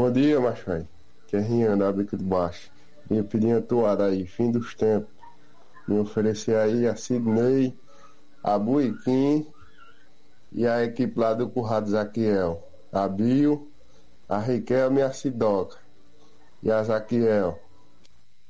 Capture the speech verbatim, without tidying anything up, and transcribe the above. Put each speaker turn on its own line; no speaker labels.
Bom dia, macho aí. Que é Rian, da Bico de Baixo. Ia pedir uma toada aí, fim dos tempos. Me oferecer aí a Sidney, a Buiquim e a equipe lá do Currado Zaquiel. A Bio, a Riquelme e a Sidoca. E a Zaquiel.